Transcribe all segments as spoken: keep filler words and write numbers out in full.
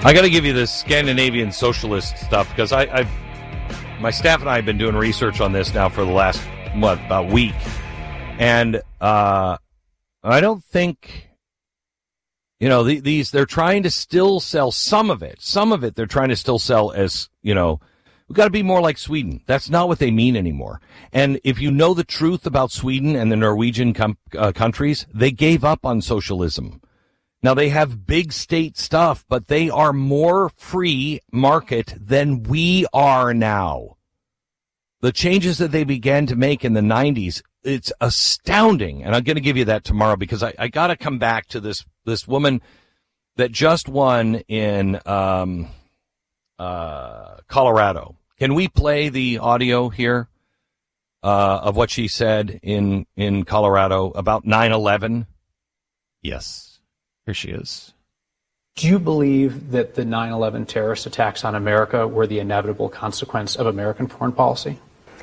I got to give you this Scandinavian socialist stuff because I, I, my staff and I have been doing research on this now for the last, what, about a week. And uh, I don't think, you know, the, these, they're trying to still sell some of it. Some of it they're trying to still sell as, you know, we've got to be more like Sweden. That's not what they mean anymore. And if you know the truth about Sweden and the Norwegian com- uh, countries, they gave up on socialism. Now, they have big state stuff, but they are more free market than we are now. The changes that they began to make in the nineties, it's astounding. And I'm going to give you that tomorrow because I, I got to come back to this, this woman that just won in um, uh, Colorado. Can we play the audio here uh, of what she said in, in Colorado about nine eleven? Yes. Here she is. Do you believe that the nine eleven terrorist attacks on America were the inevitable consequence of American foreign policy?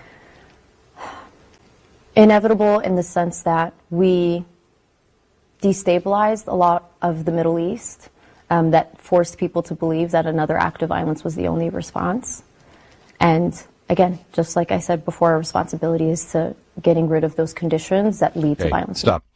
Inevitable in the sense that we destabilized a lot of the Middle East, um, that forced people to believe that another act of violence was the only response. And again, just like I said before, our responsibility is to getting rid of those conditions that lead okay, to violence. Stop.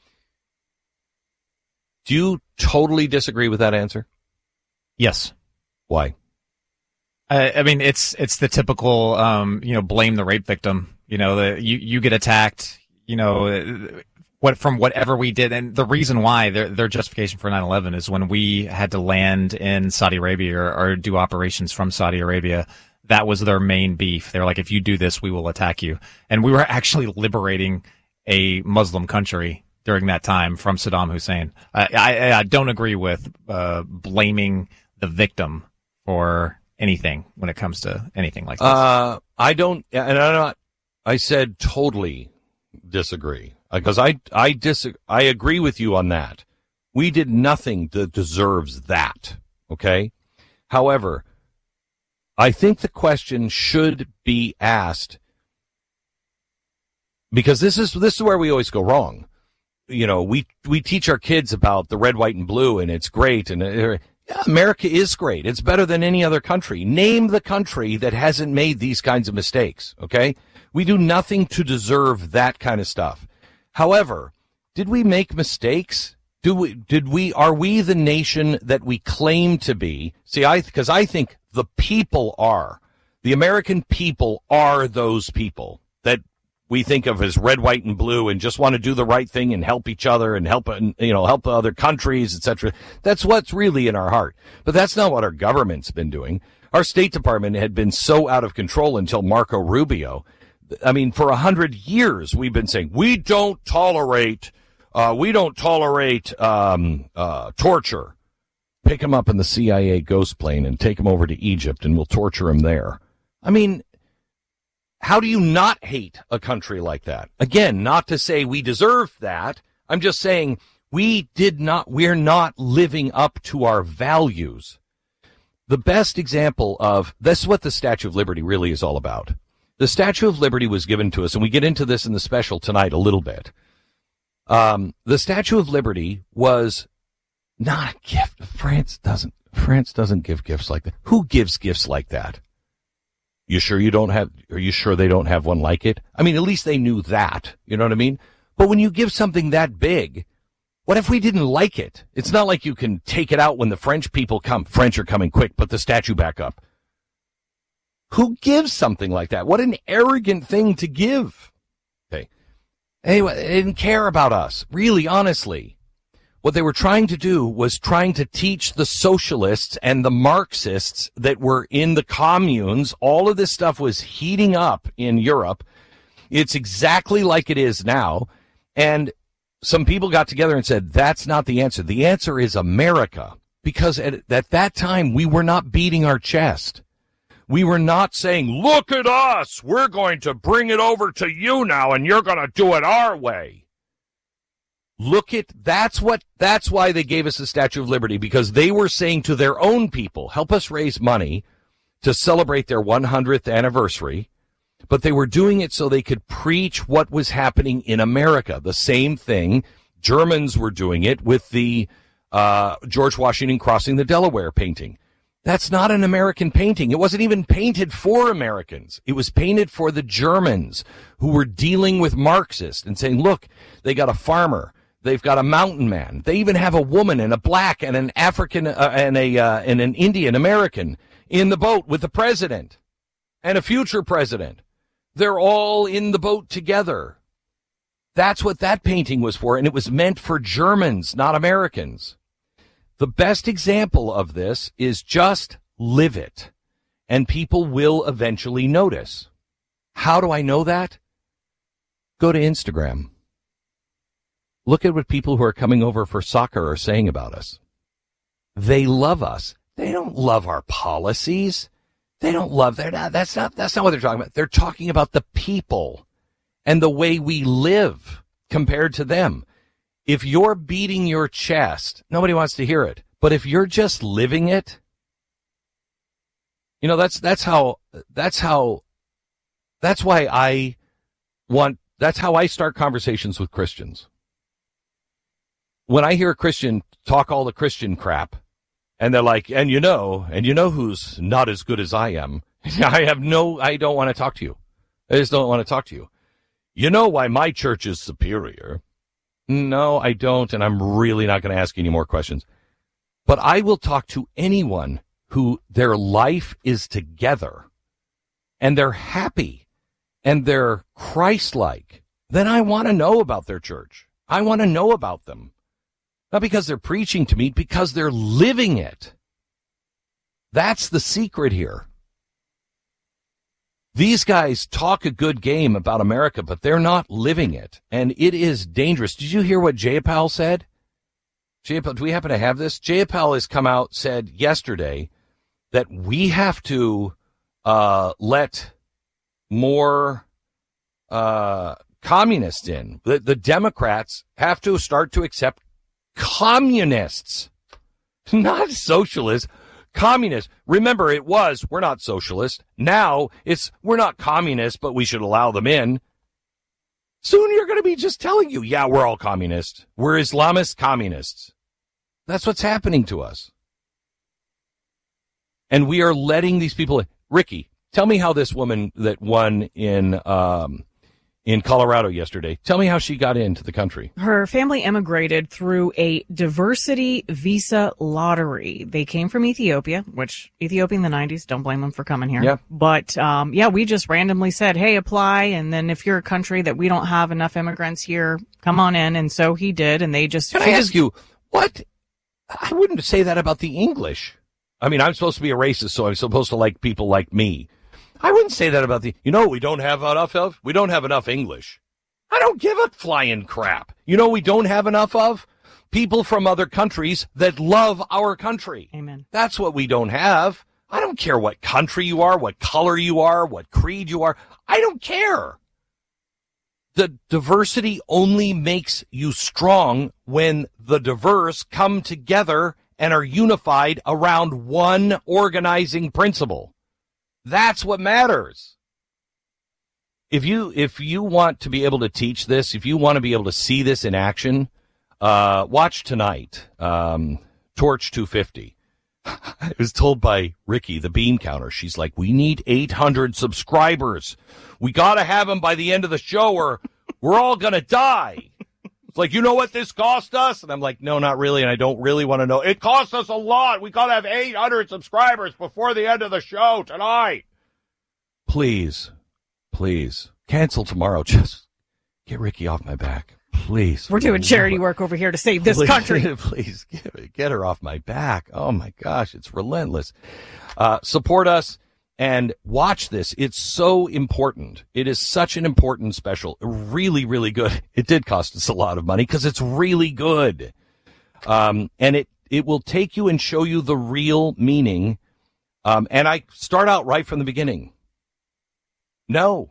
Do you totally disagree with that answer? Yes. Why? I, I mean, it's it's the typical, um, you know, blame the rape victim. You know, the, you you get attacked. You know, what from whatever we did, and the reason why their their justification for nine eleven is when we had to land in Saudi Arabia or, or do operations from Saudi Arabia. That was their main beef. They're like, if you do this, we will attack you. And we were actually liberating a Muslim country during that time from Saddam Hussein. I, I, I don't agree with uh, blaming the victim for anything when it comes to anything like this. Uh, I don't, and I'm not, I said totally disagree because I, I dis, I agree with you on that. We did nothing that deserves that. Okay. However, I think the question should be asked because this is, this is where we always go wrong. You know, we, we teach our kids about the red, white, and blue, and it's great. And uh, yeah, America is great. It's better than any other country. Name the country that hasn't made these kinds of mistakes, okay? We do nothing to deserve that kind of stuff. However, did we make mistakes? Do we, did we, are we the nation that we claim to be? See, I, because I think the people are. The American people are those people that we think of as red, white, and blue and just want to do the right thing and help each other and help, you know, help other countries, et cetera. That's what's really in our heart. But that's not what our government's been doing. Our State Department had been so out of control until Marco Rubio. I mean, for a hundred years, we've been saying, we don't tolerate, uh, we don't tolerate, um, uh, torture. Pick him up in the C I A ghost plane and take him over to Egypt and we'll torture him there. I mean, how do you not hate a country like that? Again, not to say we deserve that. I'm just saying we did not, we're not living up to our values. The best example of this is what the Statue of Liberty really is all about. The Statue of Liberty was given to us, and we get into this in the special tonight a little bit. Um, the Statue of Liberty was not a gift. France doesn't, France doesn't give gifts like that. Who gives gifts like that? You sure you don't have, are you sure they don't have one like it? I mean, at least they knew that, you know what I mean? But when you give something that big, what if we didn't like it? It's not like you can take it out when the French people come. French are coming quick, put the statue back up. Who gives something like that? What an arrogant thing to give. Okay. Anyway, they didn't care about us, really, honestly. What they were trying to do was trying to teach the socialists and the Marxists that were in the communes. All of this stuff was heating up in Europe. It's exactly like it is now. And some people got together and said, that's not the answer. The answer is America. Because at, at that time, we were not beating our chest. We were not saying, look at us. We're going to bring it over to you now, and you're going to do it our way. Look at, that's what, that's why they gave us the Statue of Liberty, because they were saying to their own people, help us raise money to celebrate their one hundredth anniversary. But they were doing it so they could preach what was happening in America. The same thing. Germans were doing it with the uh George Washington crossing the Delaware painting. That's not an American painting. It wasn't even painted for Americans. It was painted for the Germans who were dealing with Marxists and saying, look, they got a farmer. They've got a mountain man. They even have a woman and a black and an African uh, and a uh, and an Indian American in the boat with the president and a future president. They're all in the boat together. That's what that painting was for, and it was meant for Germans, not Americans. The best example of this is just live it, and people will eventually notice. How do I know that? Go to Instagram. Look at what people who are coming over for soccer are saying about us. They love us. They don't love our policies. They don't love, they're not, that's not, that's not what they're talking about. They're talking about the people and the way we live compared to them. If you're beating your chest, nobody wants to hear it. But if you're just living it, you know, that's, that's how, that's how, that's why I want, that's how I start conversations with Christians. When I hear a Christian talk all the Christian crap, and they're like, and you know, and you know who's not as good as I am, I have no, I don't want to talk to you. I just don't want to talk to you. You know why my church is superior? No, I don't, and I'm really not going to ask any more questions. But I will talk to anyone who their life is together, and they're happy, and they're Christ-like. Then I want to know about their church. I want to know about them. Not because they're preaching to me, because they're living it. That's the secret here. These guys talk a good game about America, but they're not living it. And it is dangerous. Did you hear what Jayapal said? Jayapal, do we happen to have this? Jayapal has come out, said yesterday that we have to uh, let more uh, communists in. The, the Democrats have to start to accept communists, not socialists. Communists. Remember, it was, we're not socialist. Now it's, we're not communists, but we should allow them in. Soon you're going to be just telling you, yeah, we're all communists. We're Islamist communists. That's what's happening to us. And we are letting these people in. Ricky, tell me how this woman that won in, um, in Colorado yesterday, tell me how she got into the country. Her family immigrated through a diversity visa lottery. They came from Ethiopia, which Ethiopia in the nineties, don't blame them for coming here. Yep. But, um, yeah, we just randomly said, hey, apply. And then if you're a country that we don't have enough immigrants here, come on in. And so he did. And they just. Can I ask you, what? I wouldn't say that about the English. I mean, I'm supposed to be a racist, so I'm supposed to like people like me. I wouldn't say that about the, you know, we don't have enough of? We don't have enough English. I don't give a flying crap. You know, we don't have enough of people from other countries that love our country. Amen. That's what we don't have. I don't care what country you are, what color you are, what creed you are. I don't care. The diversity only makes you strong when the diverse come together and are unified around one organizing principle. That's what matters. If you if you want to be able to teach this, if you want to be able to see this in action, uh, watch tonight, um, Torch two fifty. I was told by Ricky, the bean counter, she's like, we need eight hundred subscribers. We got to have them by the end of the show or we're all going to die. It's like, you know what this cost us? And I'm like, no, not really, and I don't really want to know. It cost us a lot. We got to have eight hundred subscribers before the end of the show tonight. Please, please, cancel tomorrow. Just get Ricky off my back. Please. We're doing charity work over here to save this please, country. Please, get, get her off my back. Oh, my gosh, it's relentless. Uh, support us. And watch this. It's so important. It is such an important special. Really, really good. It did cost us a lot of money because it's really good. Um, and it, it will take you and show you the real meaning. Um, and I start out right from the beginning. No.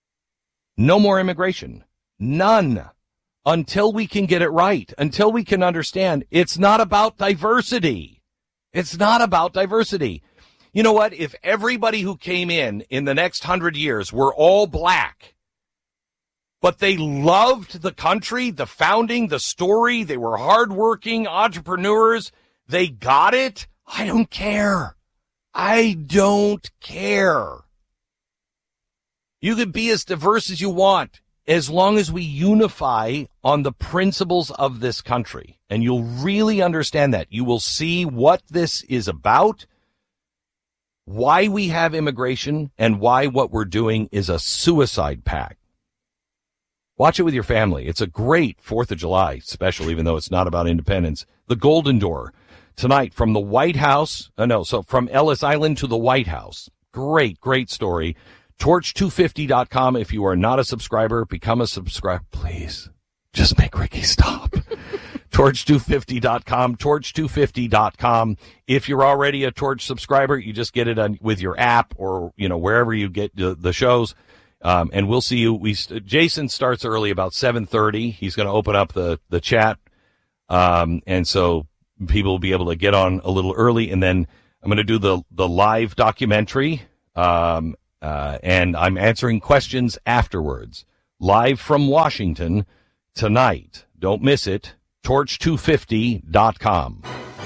No more immigration. None. Until we can get it right. Until we can understand it's not about diversity. It's not about diversity. You know what? If everybody who came in in the next hundred years were all black, but they loved the country, the founding, the story, they were hardworking entrepreneurs, they got it, I don't care. I don't care. You could be as diverse as you want, as long as we unify on the principles of this country. And you'll really understand that. You will see what this is about, why we have immigration, and why what we're doing is a suicide pact. Watch it with your family. It's a great fourth of July special, even though it's not about independence. The Golden Door, tonight from the White House. Uh, no, so from Ellis Island to the White House. Great, great story. torch two fifty dot com. If you are not a subscriber, become a subscriber. Please, just make Ricky stop. torch two fifty dot com, torch two fifty dot com. If you're already a Torch subscriber, you just get it on, with your app or, you know, wherever you get the, the shows. Um, and we'll see you. We Jason starts early, about seven thirty. He's going to open up the, the chat. Um, and so people will be able to get on a little early. And then I'm going to do the, the live documentary. Um, uh, and I'm answering questions afterwards. Live from Washington tonight. Don't miss it. torch two fifty dot com.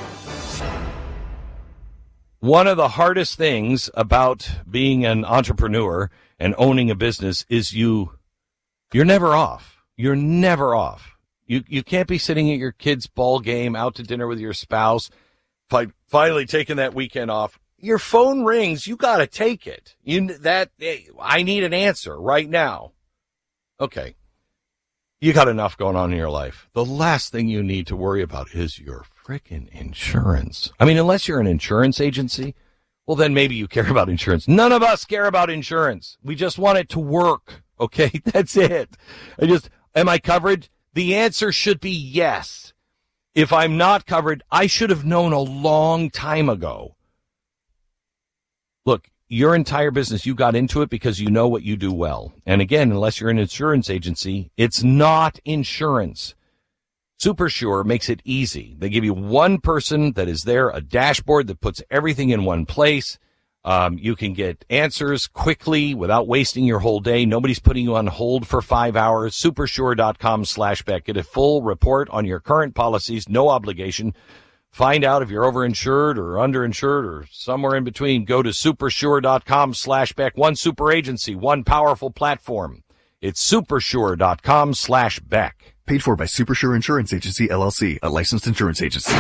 One of the hardest things about being an entrepreneur and owning a business is you, you're never off. You're never off. You you can't be sitting at your kid's ball game, out to dinner with your spouse, fi- finally taking that weekend off. Your phone rings. You got to take it. You that I need an answer right now. Okay. You got enough going on in your life. The last thing you need to worry about is your frickin' insurance. I mean, unless you're an insurance agency, well, then maybe you care about insurance. None of us care about insurance. We just want it to work. Okay, that's it. I just, am I covered? The answer should be yes. If I'm not covered, I should have known a long time ago. Look, your entire business, you got into it because you know what you do well. And again, unless you're an insurance agency, it's not insurance. SuperSure makes it easy. They give you one person that is there, a dashboard that puts everything in one place. Um, you can get answers quickly without wasting your whole day. Nobody's putting you on hold for five hours. Supersure.com slash Beck. Get a full report on your current policies, no obligation. Find out if you're overinsured or underinsured or somewhere in between. Go to supersure.com slash Beck. One super agency, one powerful platform. It's supersure.com slash Beck. Paid for by SuperSure Insurance Agency, L L C, a licensed insurance agency.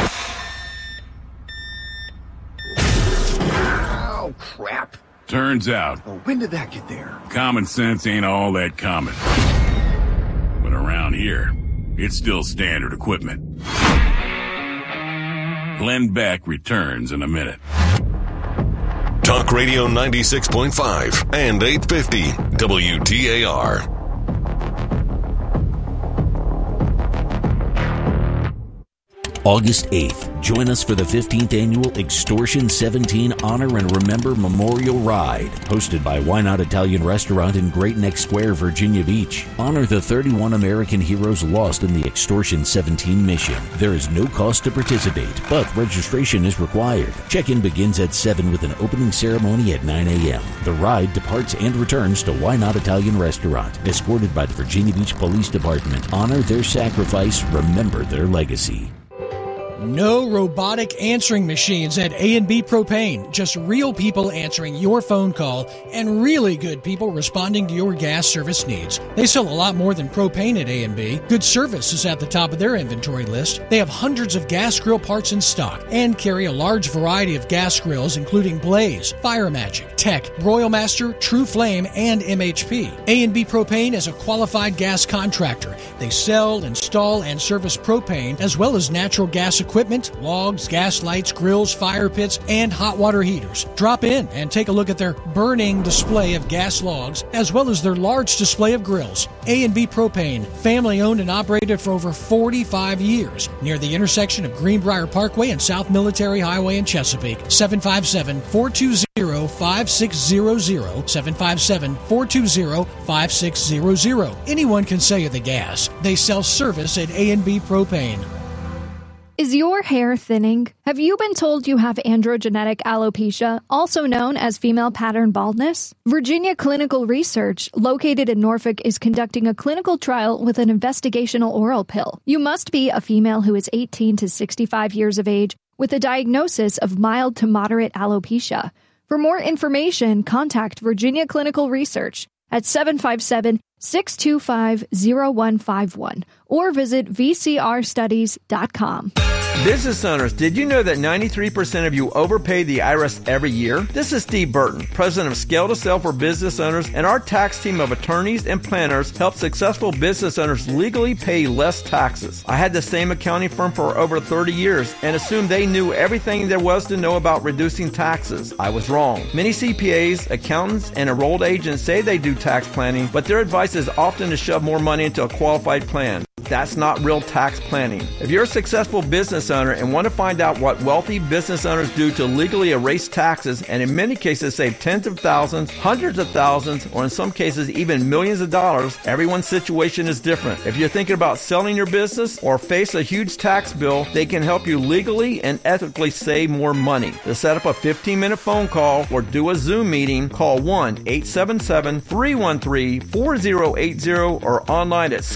Oh, crap. Turns out, Well, when did that get there? common sense ain't all that common. But around here, it's still standard equipment. Glenn Beck returns in a minute. Talk Radio ninety-six point five and eight fifty W T A R. August eighth, join us for the fifteenth Annual Extortion seventeen Honor and Remember Memorial Ride, hosted by Why Not Italian Restaurant in Great Neck Square, Virginia Beach. Honor the thirty-one American heroes lost in the Extortion seventeen mission. There is no cost to participate, but registration is required. Check-in begins at seven with an opening ceremony at nine a.m. The ride departs and returns to Why Not Italian Restaurant, escorted by the Virginia Beach Police Department. Honor their sacrifice, remember their legacy. No robotic answering machines at A and B Propane. Just real people answering your phone call and really good people responding to your gas service needs. They sell a lot more than propane at A and B. Good service is at the top of their inventory list. They have hundreds of gas grill parts in stock and carry a large variety of gas grills including Blaze, Fire Magic, Tech, Royal Master, True Flame, and M H P. A and B Propane is a qualified gas contractor. They sell, install, and service propane as well as natural gas equipment. Equipment, logs, gas lights, grills, fire pits, and hot water heaters. Drop in and take a look at their burning display of gas logs, as well as their large display of grills. A and B Propane, family owned and operated for over forty-five years, near the intersection of Greenbrier Parkway and South Military Highway in Chesapeake. seven five seven, four two zero, five six zero zero, seven five seven, four two zero, five six zero zero. Anyone can sell you the gas. They sell service at A and B Propane. Is your hair thinning? Have you been told you have androgenetic alopecia, also known as female pattern baldness? Virginia Clinical Research, located in Norfolk, is conducting a clinical trial with an investigational oral pill. You must be a female who is eighteen to sixty-five years of age, with a diagnosis of mild to moderate alopecia. For more information, contact Virginia Clinical Research at seven five seven, six two five, zero one five one or visit v c r studies dot com. Business owners, did you know that ninety-three percent of you overpay the I R S every year? This is Steve Burton, president of Scale to Sell for Business Owners, and our tax team of attorneys and planners help successful business owners legally pay less taxes. I had the same accounting firm for over thirty years and assumed they knew everything there was to know about reducing taxes. I was wrong. Many C P As, accountants, and enrolled agents say they do tax planning, but their advice is often to shove more money into a qualified plan. That's not real tax planning. If you're a successful business owner and want to find out what wealthy business owners do to legally erase taxes and in many cases save tens of thousands, hundreds of thousands, or in some cases even millions of dollars, everyone's situation is different. If you're thinking about selling your business or face a huge tax bill, they can help you legally and ethically save more money. To set up a fifteen-minute phone call or do a Zoom meeting, call one eight seven seven, three one three, four zero eight zero or online at